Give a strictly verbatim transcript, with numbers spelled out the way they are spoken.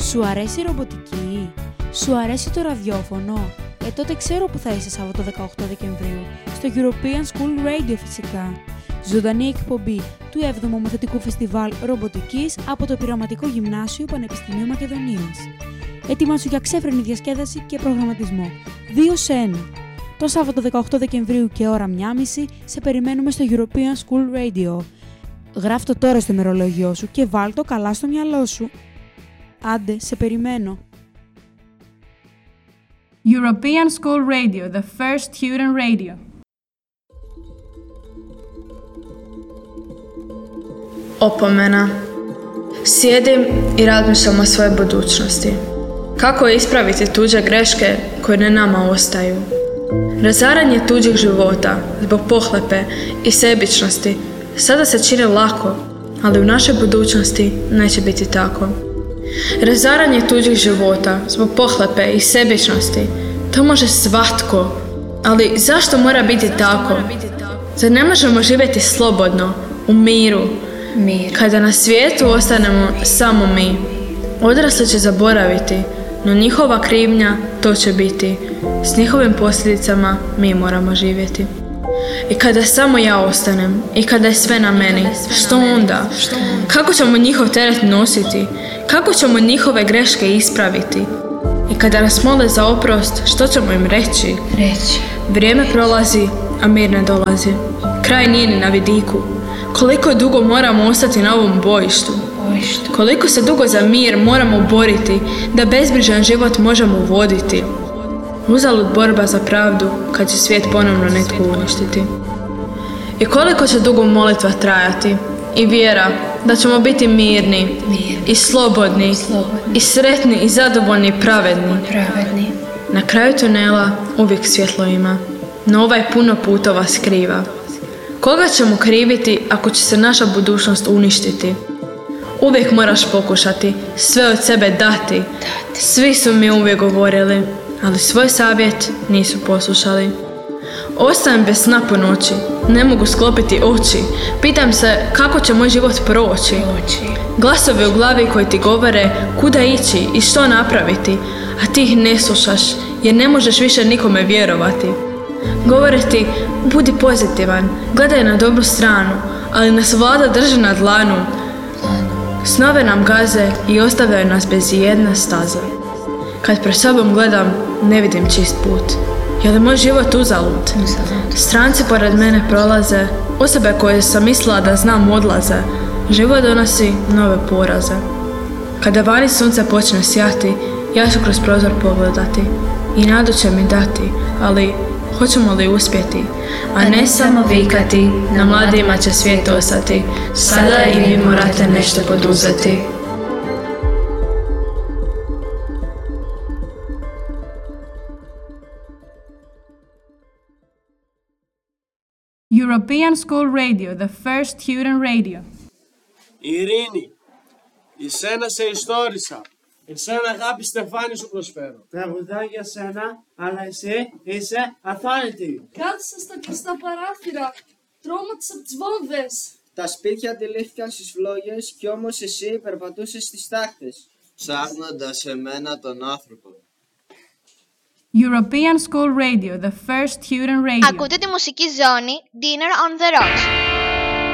Σου αρέσει η ρομποτική? Σου αρέσει το ραδιόφωνο? Ε, τότε ξέρω που θα είσαι Σάββατο δεκαοκτώ Δεκεμβρίου, στο European School Radio φυσικά. Ζωντανή εκπομπή του έβδομου Μαθητικού Φεστιβάλ Ρομποτικής από το Πειραματικό Γυμνάσιο Πανεπιστημίου Μακεδονίας. Ετοιμάσου για ξέφρενη διασκέδαση και προγραμματισμό. Δύο σε ένα. Το Σάββατο δεκαοκτώ Δεκεμβρίου και ώρα μία και μισή σε περιμένουμε στο European School Radio. Γράφ' το τώρα στο ημερολόγιό σου και βάλ' το καλά στο μυαλό σου. Άντε, σε περιμένω. European School Radio, the first student radio. Opomena. Sjedim i razmišljam o svojoj budućnosti. Kako ispraviti tuđe greške koje ne nama ostaju? Razaranje tuđih života zbog pohlepe i sebičnosti sada se čini lako, ali u našoj budućnosti neće biti tako. Razaranje tuđih života zbog pohlepe i sebičnosti, to može svatko, ali zašto mora biti tako? Zar ne možemo živjeti slobodno, u miru, Mir. Kada na svijetu ostanemo samo mi? Odrasli će zaboraviti, no njihova krivnja to će biti. S njihovim posljedicama mi moramo živjeti. I kada samo ja ostanem, i kada je sve na meni, što onda? Kako ćemo njihov teret nositi? Kako ćemo njihove greške ispraviti? I kada nas mole za oprost, što ćemo im reći? Reći. Vrijeme prolazi, a mir ne dolazi. Kraj nije ni na vidiku. Koliko dugo moramo ostati na ovom bojištu? bojištu? Koliko se dugo za mir moramo boriti, da bezbrižan život možemo voditi? Uzalud borba za pravdu, kad će svijet ponovno netko uništiti. I koliko će dugo molitva trajati? I vjera da ćemo biti mirni, Mir. i slobodni, slobodni, i sretni, i zadovoljni, i pravedni. pravedni. Na kraju tunela uvijek svjetlo ima, no ovaj puno putova skriva. Koga ćemo kriviti ako će se naša budućnost uništiti? Uvijek moraš pokušati, sve od sebe dati. Svi su mi uvijek govorili, ali svoj savjet nisu poslušali. Ostajem bez sna po noći, ne mogu sklopiti oči. Pitam se kako će moj život proći. Glasovi u glavi koji ti govore kuda ići i što napraviti, a ti ih ne slušaš jer ne možeš više nikome vjerovati. Govore ti, budi pozitivan, gledaj na dobru stranu, ali nas vlada drži na dlanu. Snove nam gaze i ostavljaju nas bez jedne staze. Kad pred sobom gledam, ne vidim čist put. Je li moj život uzalud? Stranci pored mene prolaze, osobe koje sam mislila da znam odlaze. Život donosi nove poraze. Kada vani sunce počne sjati, ja ću kroz prozor pogledati i nadu će mi dati, ali hoćemo li uspjeti? A ne samo vikati, na mladima će svijet ostati. Sada i vi morate nešto poduzeti. European School Radio, the first student radio. Ειρήνη, εσένα σε ιστόρισα. Εσένα αγάπη στεφάνι σου προσφέρω. Τραγουδά για σένα, αλλά εσύ είσαι αθάνητη. Κράτησα στα κλειστά παράθυρα, τρώματισα από τις βόμβες. Τα σπίτια αντιλήφθηκαν στις φλόγες κι όμως εσύ περπατούσες στις τάχτες. Ψάχνοντας εμένα τον άνθρωπο. European School Radio, the first student radio. Ακούτε τη μουσική ζώνη Dinner on the Rocks.